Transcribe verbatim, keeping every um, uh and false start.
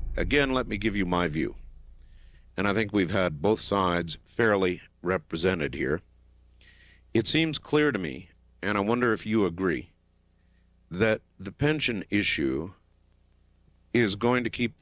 again, let me give you my view. And I think we've had both sides fairly represented here. It seems clear to me, and I wonder if you agree, that the pension issue is going to keep